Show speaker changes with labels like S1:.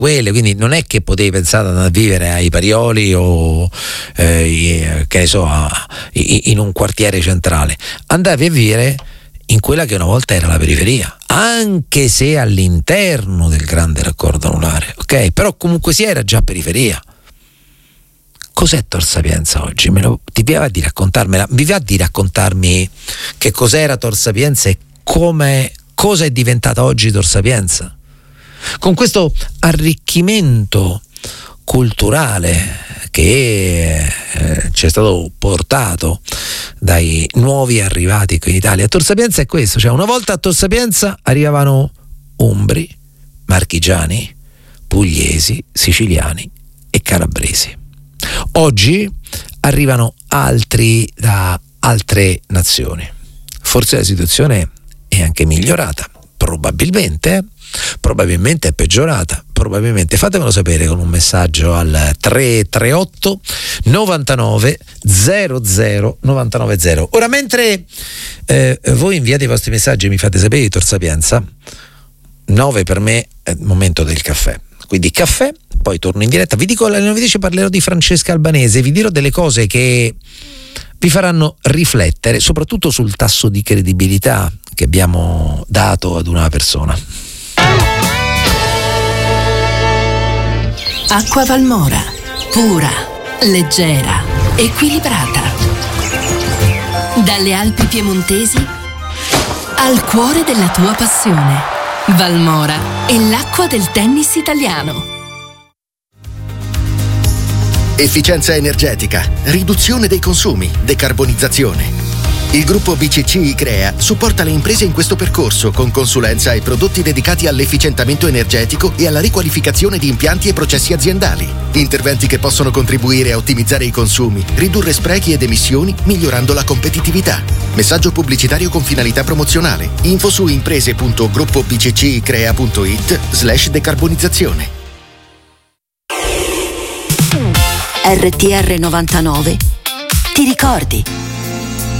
S1: quelle, quindi non è che potevi pensare ad andare a vivere ai Parioli o che ne so, in un quartiere centrale. Andavi a vivere in quella che una volta era la periferia, anche se all'interno del grande raccordo anulare, ok? Però comunque sia era già periferia. Cos'è Tor Sapienza oggi? Ti va di raccontarmela? Vi va di raccontarmi che cos'era Tor Sapienza e cosa è diventata oggi Tor Sapienza? Con questo arricchimento culturale che ci è stato portato dai nuovi arrivati qui in Italia. Tor Sapienza è questo, cioè una volta a Tor Sapienza arrivavano umbri, marchigiani, pugliesi, siciliani e calabresi. Oggi arrivano altri da altre nazioni. Forse la situazione è anche migliorata, probabilmente è peggiorata, probabilmente. Fatemelo sapere con un messaggio al 338 99 00 990. Ora, mentre voi inviate i vostri messaggi e mi fate sapere di Tor Sapienza, 9 per me è il momento del caffè. Quindi caffè, poi torno in diretta. Vi dico alle 9:10 parlerò di Francesca Albanese, vi dirò delle cose che vi faranno riflettere, soprattutto sul tasso di credibilità che abbiamo dato ad una persona.
S2: Acqua Valmora, pura, leggera, equilibrata. Dalle Alpi piemontesi al cuore della tua passione. Valmora è l'acqua del tennis italiano.
S3: Efficienza energetica, riduzione dei consumi, decarbonizzazione. Il gruppo BCC Icrea supporta le imprese in questo percorso con consulenza e prodotti dedicati all'efficientamento energetico e alla riqualificazione di impianti e processi aziendali. Interventi che possono contribuire a ottimizzare i consumi, ridurre sprechi ed emissioni, migliorando la competitività. Messaggio pubblicitario con finalità promozionale. Info su imprese.gruppobccicrea.it/decarbonizzazione.
S4: RTR 99. Ti ricordi?